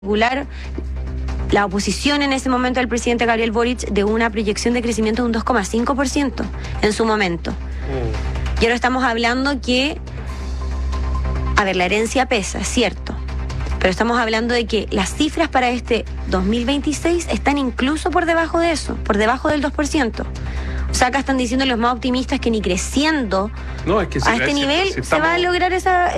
particular, la oposición en ese momento del presidente Gabriel Boric de una proyección de crecimiento de un 2,5% en su momento. Y ahora estamos hablando que, a ver, la herencia pesa, es cierto, pero estamos hablando de que las cifras para este 2026 están incluso por debajo de eso, por debajo del 2%. O sea, acá están diciendo los más optimistas que ni creciendo no, es que a este nivel se va a lograr esa